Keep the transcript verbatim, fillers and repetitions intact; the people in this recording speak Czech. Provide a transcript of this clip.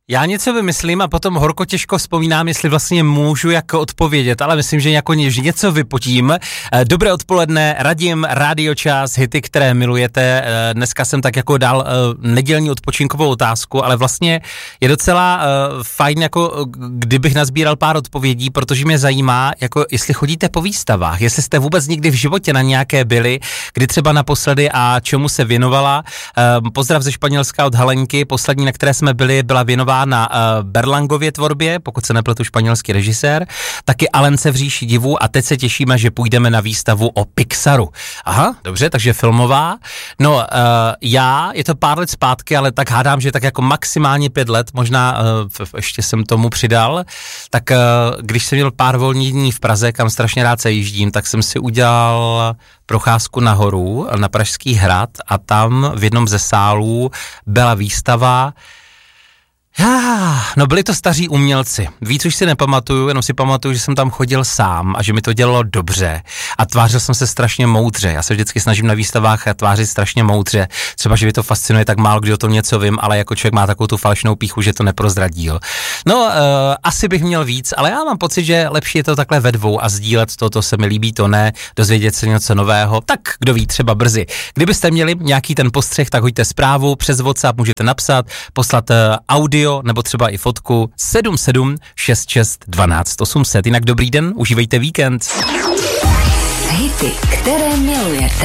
Já něco vymyslím a potom horko těžko vzpomínám, jestli vlastně můžu jako odpovědět, ale myslím, že jako něco vypotím. Dobré odpoledne, Radim, Rádio Čas, hity, které milujete. Dneska jsem tak jako dal nedělní odpočinkovou otázku, ale vlastně je docela fajn, jako kdybych nazbíral pár odpovědí, protože mě zajímá, jako jestli chodíte po výstavách, jestli jste vůbec nikdy v životě na nějaké byli, kdy třeba naposledy a čemu se věnovala. Pozdrav ze Španělska od Halenky, poslední, na které jsme byli, byla věnována na uh, Berlangově tvorbě, pokud se nepletu, španělský režisér, taky Alence v říši divů a teď se těšíme, že půjdeme na výstavu o Pixaru. Aha, dobře, takže filmová. No, uh, já, je to pár let zpátky, ale tak hádám, že tak jako maximálně pět let, možná uh, ještě jsem tomu přidal, tak uh, když jsem měl pár volných dní v Praze, kam strašně rád se jíždím, tak jsem si udělal procházku nahoru na Pražský hrad a tam v jednom ze sálů byla výstava. Já, no byli to staří umělci. Víc už si nepamatuju, jenom si pamatuju, že jsem tam chodil sám a že mi to dělalo dobře a tvářil jsem se strašně moudře. Já se vždycky snažím na výstavách tvářit strašně moudře. Třeba, že mi to fascinuje, tak málo kdy o tom něco vím, ale jako člověk má takovou tu falešnou pýchu, že to neprozradil. No, uh, asi bych měl víc, ale já mám pocit, že lepší je to takhle ve dvou a sdílet to, to se mi líbí, to ne, dozvědět se něco nového. Tak kdo ví, třeba brzy. Kdybyste měli nějaký ten postřeh, tak hoďte zprávu přes WhatsApp, můžete napsat, poslat uh, audio nebo třeba i fotku sedm sedm šest šest dvanáct osm set. Jinak dobrý den, užívejte víkend. Hity, které milujete.